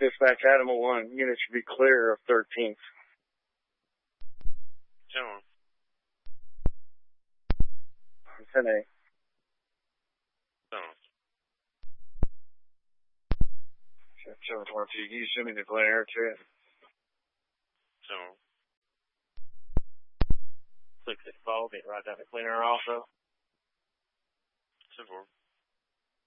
Dispatch Animal 1, unit should be clear of 13th. 10A. 722, can you send me the Glen Air to it? 665, get right down to Glen Air also. 10-4.